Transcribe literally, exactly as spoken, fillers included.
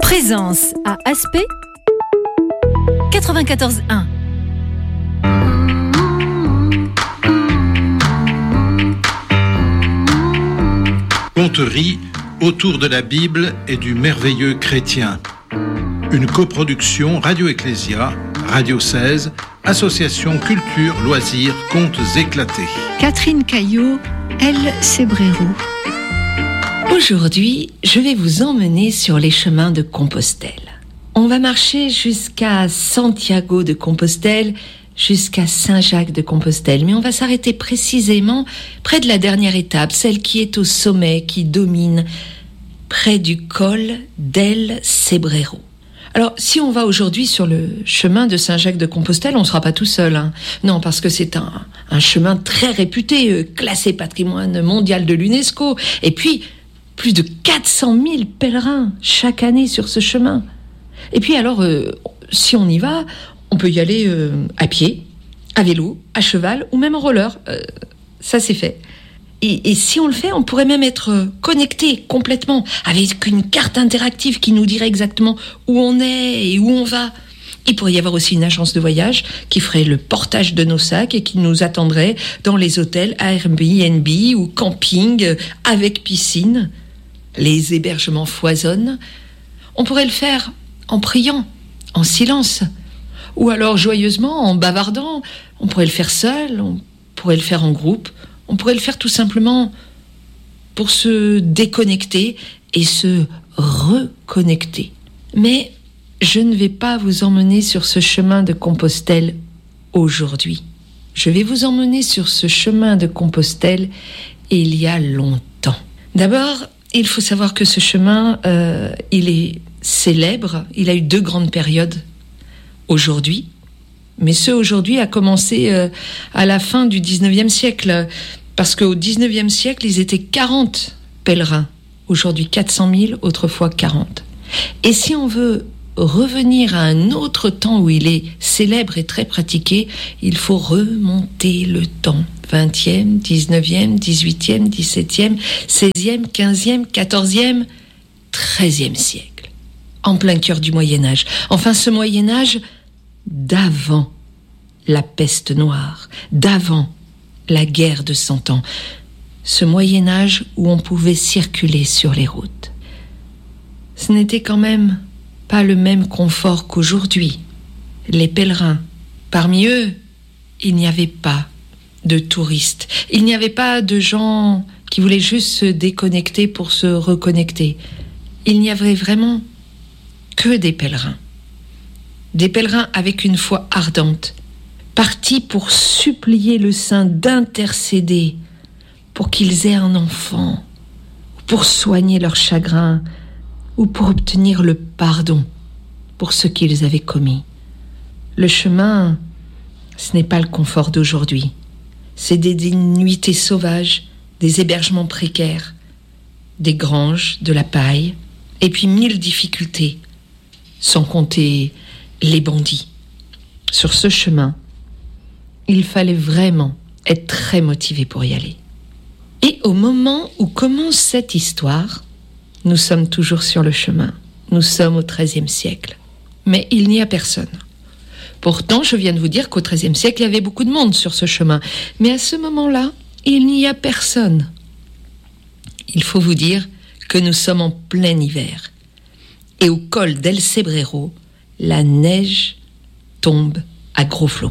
Présence à Aspect quatre-vingt-quatorze un. Conterie autour de la Bible et du merveilleux chrétien. Une coproduction Radio Ecclésia, Radio seize, Association Culture, Loisirs, Contes éclatés. Catherine Caillot, El Cebrero. Aujourd'hui, je vais vous emmener sur les chemins de Compostelle. On va marcher jusqu'à Santiago de Compostelle, jusqu'à Saint-Jacques de Compostelle, mais on va s'arrêter précisément près de la dernière étape, celle qui est au sommet, qui domine, près du col d'El Cebrero. Alors, si on va aujourd'hui sur le chemin de Saint-Jacques de Compostelle, on ne sera pas tout seul. Hein. Non, parce que c'est un, un chemin très réputé, euh, classé patrimoine mondial de l'UNESCO. Et puis, plus de quatre cent mille pèlerins chaque année sur ce chemin. Et puis alors, euh, si on y va, on peut y aller euh, à pied, à vélo, à cheval ou même en roller. Euh, ça, c'est fait. Et, et si on le fait, on pourrait même être connecté complètement avec une carte interactive qui nous dirait exactement où on est et où on va. Il pourrait y avoir aussi une agence de voyage qui ferait le portage de nos sacs et qui nous attendrait dans les hôtels Airbnb ou camping avec piscine. Les hébergements foisonnent. On pourrait le faire en priant, en silence, ou alors joyeusement en bavardant. On pourrait le faire seul, on pourrait le faire en groupe. On pourrait le faire tout simplement pour se déconnecter et se reconnecter. Mais je ne vais pas vous emmener sur ce chemin de Compostelle aujourd'hui. Je vais vous emmener sur ce chemin de Compostelle il y a longtemps. D'abord, il faut savoir que ce chemin, euh, il est célèbre. Il a eu deux grandes périodes aujourd'hui. Mais ce aujourd'hui a commencé euh, à la fin du dix-neuvième siècle. Parce qu'au dix-neuvième siècle, ils étaient quarante pèlerins. Aujourd'hui, quatre cent mille, autrefois quarante. Et si on veut revenir à un autre temps où il est célèbre et très pratiqué, il faut remonter le temps. vingtième, dix-neuvième, dix-huitième, dix-septième, seizième, quinzième, quatorzième, treizième siècle. En plein cœur du Moyen-Âge. Enfin, ce Moyen-Âge d'avant la peste noire, d'avant la guerre de Cent Ans, ce Moyen-Âge où on pouvait circuler sur les routes. Ce n'était quand même pas le même confort qu'aujourd'hui. Les pèlerins, parmi eux, il n'y avait pas de touristes. Il n'y avait pas de gens qui voulaient juste se déconnecter pour se reconnecter. Il n'y avait vraiment que des pèlerins. Des pèlerins avec une foi ardente, partis pour supplier le saint d'intercéder pour qu'ils aient un enfant, pour soigner leur chagrin ou pour obtenir le pardon pour ce qu'ils avaient commis. Le chemin, ce n'est pas le confort d'aujourd'hui. C'est des, des nuitées sauvages, des hébergements précaires, des granges, de la paille, et puis mille difficultés, sans compter les bandits. Sur ce chemin, il fallait vraiment être très motivé pour y aller. Et au moment où commence cette histoire, nous sommes toujours sur le chemin. Nous sommes au treizième siècle. Mais il n'y a personne. Pourtant, je viens de vous dire qu'au treizième siècle, il y avait beaucoup de monde sur ce chemin. Mais à ce moment-là, il n'y a personne. Il faut vous dire que nous sommes en plein hiver. Et au col d'El Cebrero, la neige tombe à gros flots.